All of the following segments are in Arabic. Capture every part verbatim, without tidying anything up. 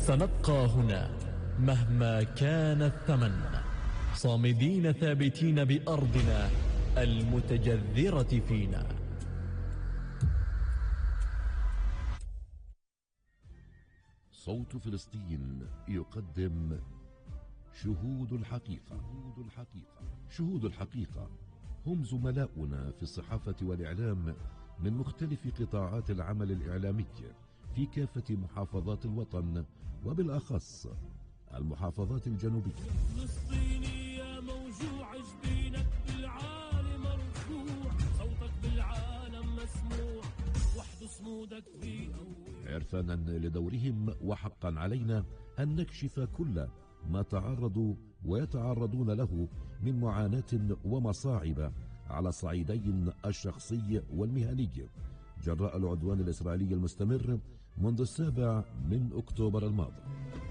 سنبقى هنا مهما كان الثمن، صامدين ثابتين بأرضنا المتجذرة فينا. صوت فلسطين يقدم شهود الحقيقة. شهود الحقيقة شهود الحقيقة هم زملاؤنا في الصحافة والإعلام من مختلف قطاعات العمل الإعلامي في كافة محافظات الوطن، وبالأخص المحافظات الجنوبية. فلسطيني يا موجوع، جبينك بالعالم مرفوع، صوتك بالعالم مسموع، وحده صمودك في أول. عرفانا لدورهم، وحقا علينا أن نكشف كل ما تعرضوا ويتعرضون له من معاناة ومصاعب على الصعيدين الشخصي والمهني جراء العدوان الإسرائيلي المستمر منذ السابع من أكتوبر الماضي.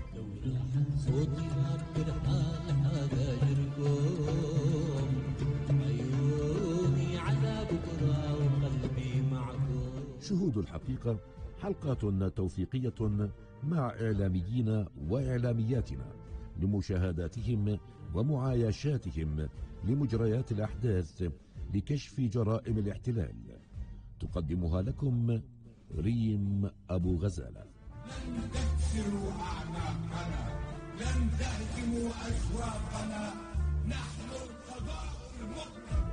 شهود الحقيقة حلقات توثيقية مع إعلاميين وإعلامياتنا لمشاهداتهم ومعايشاتهم لمجريات الأحداث لكشف جرائم الاحتلال. تقدمها لكم ريم أبو غزالة. لن تكسروا أعناقنا، لن تهدموا أشواقنا، نحن القضاء المقتدر.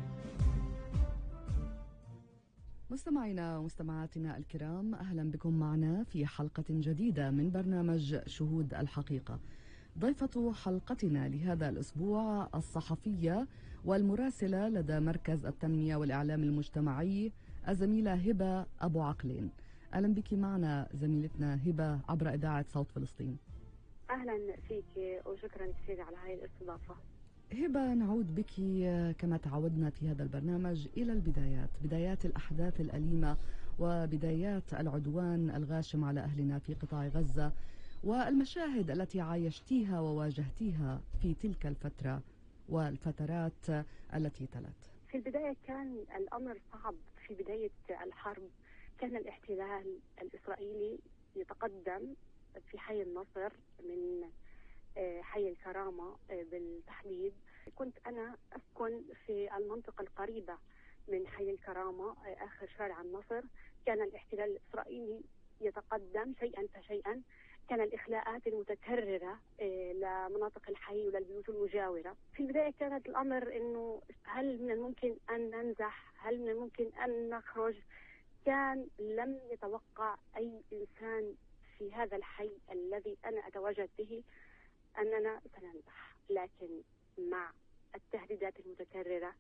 مستمعينا ومستمعاتنا الكرام، أهلا بكم معنا في حلقة جديدة من برنامج شهود الحقيقة. ضيفة حلقتنا لهذا الأسبوع الصحفية والمراسلة لدى مركز التنمية والإعلام المجتمعي الزميلة هبة أبو عقلين. أهلا بك معنا زميلتنا هبة عبر إذاعة صوت فلسطين. أهلا فيك وشكرا كثير على هذه الاستضافة. هبة، نعود بك كما تعودنا في هذا البرنامج إلى البدايات، بدايات الأحداث الأليمة وبدايات العدوان الغاشم على أهلنا في قطاع غزة، والمشاهد التي عايشتيها وواجهتيها في تلك الفترة والفترات التي تلت. في البداية كان الأمر صعب. في بداية الحرب كان الاحتلال الإسرائيلي يتقدم في حي النصر من حي الكرامة بالتحديد. كنت أنا أسكن في المنطقة القريبة من حي الكرامة آخر شارع النصر. كان الاحتلال الإسرائيلي يتقدم شيئا فشيئا. كان الإخلاءات المتكررة لمناطق الحي وللبيوت المجاورة. في البداية كانت الأمر أنه هل من الممكن أن ننزح؟ هل من الممكن أن نخرج؟ كان لم يتوقع أي إنسان في هذا الحي الذي أنا أتواجد به أننا سننزح، لكن مع التهديدات المتكررة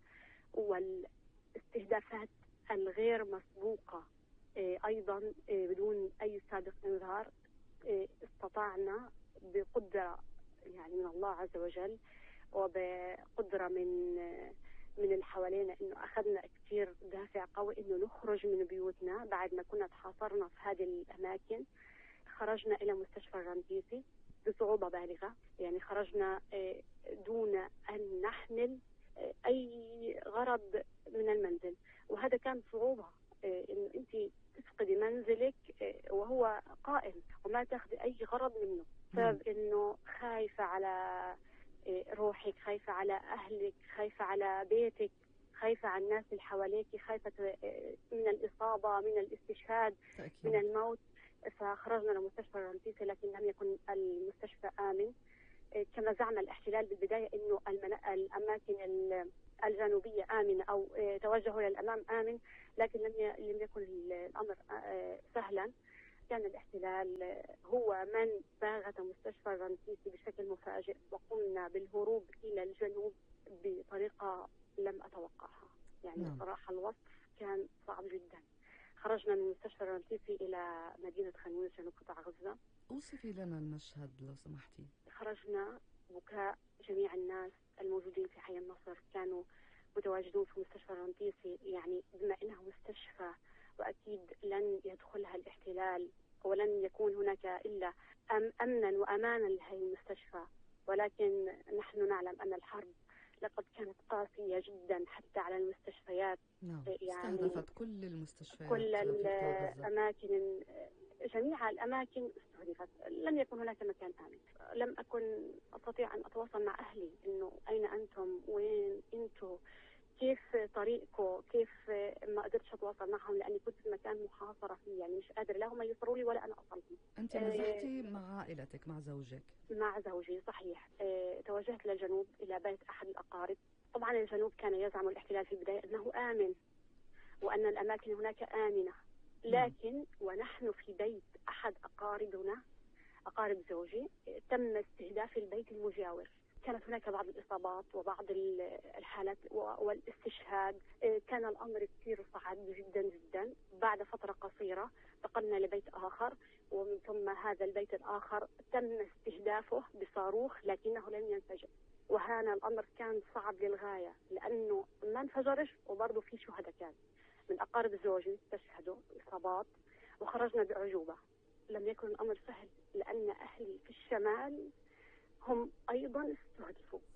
والاستهدافات الغير مسبوقة أيضا بدون أي سابق إنذار، استطعنا بقدرة يعني من الله عز وجل وبقدرة من من اللي حوالينا انه اخذنا كثير دافع قوي انه نخرج من بيوتنا بعد ما كنا تحاصرنا في هذه الاماكن. خرجنا الى مستشفى الرمسيسي بصعوبة بالغة، يعني خرجنا دون ان نحمل اي غرض من المنزل، وهذا كان صعوبة انه انت تفقدي منزلك وهو قائم وما تاخذي اي غرض منه بسبب انه خايفة على روحك، خايفة على أهلك، خايفة على بيتك، خايفة على الناس اللي حواليك، خايفة من الإصابة، من الاستشهاد، من الموت. فخرجنا لمستشفى الرمسيسي، لكن لم يكن المستشفى آمن كما زعم الاحتلال بالبداية إنه الأماكن الجنوبية آمنة أو توجهوا للأمام آمن، لكن لم لم يكن الأمر سهلا. كان الاحتلال هو من باغت مستشفى الرمسيسي بشكل مفاجئ، وقمنا بالهروب إلى الجنوب بطريقة لم أتوقعها. يعني نعم. صراحة الوصف كان صعب جدا. خرجنا من مستشفى الرمسيسي إلى مدينة خان يونس جنوب قطاع غزة. أوصفي لنا المشهد لو سمحتي. خرجنا بكاء جميع الناس الموجودين في حي النصر، كانوا متواجدون في مستشفى الرمسيسي. يعني بما إنه مستشفى وأكيد لن يدخلها الاحتلال ولن يكون هناك إلا أم أمنا وأمانا لهذه المستشفى، ولكن نحن نعلم أن الحرب لقد كانت قاسية جدا حتى على المستشفيات. نعم. يعني استهدفت كل المستشفيات كل في قطاع غزة. الأماكن، جميع الأماكن استهدفت. لم يكن هناك مكان آمن. لم أكن أستطيع أن أتواصل مع أهلي إنه أين أنتم، وين أنتم، كيف طريقكم، كيف. ما قدرتش أتواصل معهم لأني كنت في مكان محاصرة فيه، يعني مش قادر لا هم يوصلوا لي ولا أنا أصلهم. أنت نزحتي مع عائلتك، مع زوجك؟ مع زوجي صحيح. اه توجهت للجنوب إلى بيت أحد الأقارب. طبعا الجنوب كان يزعم الاحتلال في البداية أنه آمن وأن الأماكن هناك آمنة، لكن ونحن في بيت أحد أقاربنا أقارب زوجي تم استهداف البيت المجاور. كانت هناك بعض الإصابات وبعض الحالات والاستشهاد. كان الأمر كثير صعب جدا جدا. بعد فترة قصيرة انتقلنا لبيت آخر، ومن ثم هذا البيت الآخر تم استهدافه بصاروخ لكنه لم ينفجر. وهنا الأمر كان صعب للغاية لأنه ما انفجرش وبرضه في شهداء كان من أقارب زوجي استشهدوا إصابات، وخرجنا بعجوبة. لم يكن الأمر سهل لأن أهلي في الشمال هم أيضا استهدفوا.